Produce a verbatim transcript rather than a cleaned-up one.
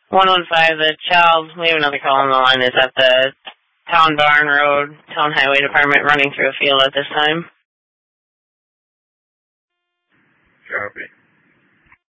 one one five, the child, we have another call on the line, is at the Town Barn Road, Town Highway Department, running through a field at this time. Copy.